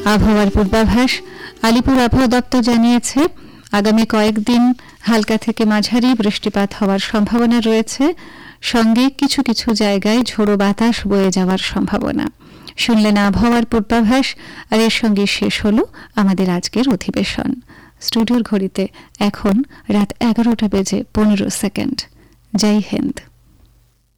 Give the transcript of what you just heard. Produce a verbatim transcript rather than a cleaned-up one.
আবহাওয়ার পূর্বাভাস। আলিপুর আবহাওয়া দপ্তর জানিয়েছে আগামী কয়েকদিন হালকা থেকে মাঝারি বৃষ্টিপাত হওয়ার সম্ভাবনা রয়েছে, সঙ্গে কিছু কিছু জায়গায় ঝোড়ো বাতাস বয়ে যাওয়ার সম্ভাবনা। শুনলেন আবহাওয়ার পূর্বাভাস, আর এর সঙ্গে শেষ হল আমাদের আজকের অধিবেশন। স্টুডিওর ঘড়িতে এখন রাত এগারোটা বেজে পনেরো সেকেন্ড। জয় হিন্দ।